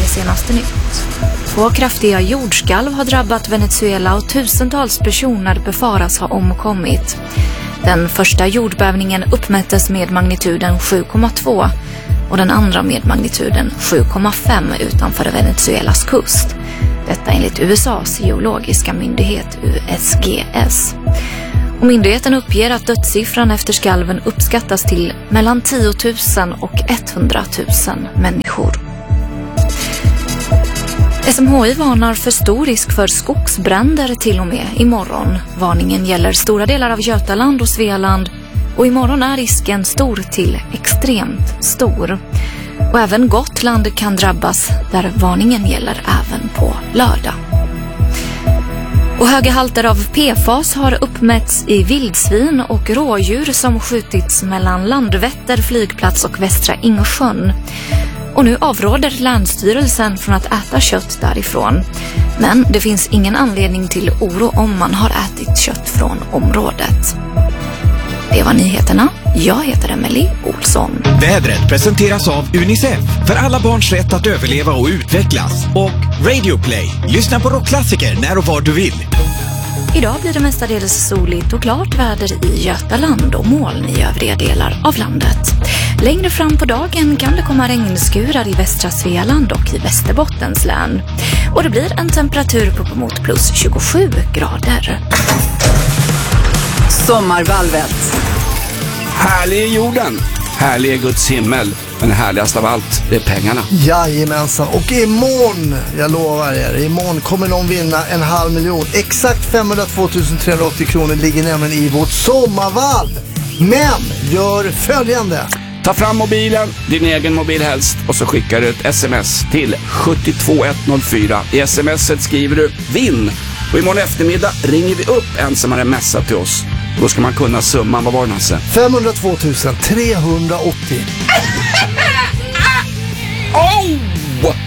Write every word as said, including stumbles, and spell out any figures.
senaste nytt. Två kraftiga jordskalv har drabbat Venezuela och tusentals personer befaras ha omkommit. Den första jordbävningen uppmättes med magnituden sju komma två och den andra med magnituden sju komma fem utanför Venezuelas kust. Detta enligt U S A:s geologiska myndighet U S G S. Och myndigheten uppger att dödssiffran efter skalven uppskattas till mellan tio tusen och hundratusen människor. S M H I varnar för stor risk för skogsbränder till och med imorgon. Varningen gäller stora delar av Götaland och Svealand och imorgon är risken stor till extremt stor. Och även Gotland kan drabbas där varningen gäller även på lördag. Och höga halter av P F A S har uppmätts i vildsvin och rådjur som skjutits mellan Landvetter flygplats och Västra Insjön. Och nu avråder Länsstyrelsen från att äta kött därifrån. Men det finns ingen anledning till oro om man har ätit kött från området. Det var nyheterna. Jag heter Emily Olsson. Vädret presenteras av Unicef för alla barns rätt att överleva och utvecklas. Och Radio Play. Lyssna på rockklassiker när och var du vill. Idag blir det mestadels soligt och klart väder i Götaland och moln i övriga delar av landet. Längre fram på dagen kan det komma regnskurar i västra Svealand och i Västerbottens län. Och det blir en temperatur på mot plus tjugosju grader. Sommarvalvet. Härlig är jorden, härlig är Guds himmel, men härligast av allt, det är pengarna. Jajamensan, och imorgon, jag lovar er, imorgon kommer någon vinna en halv miljon. Exakt femhundratvå tusen trehundraåttio kronor ligger nämligen i vårt sommarvalv. Men gör följande. Ta fram mobilen, din egen mobil helst, och så skickar du ett sms till sju två ett noll fyra. I smset skriver du vinn, och imorgon eftermiddag ringer vi upp en som har messat till oss. Då ska man kunna summan, vad var den alltså? femhundratvå tusen trehundraåttio. Oh!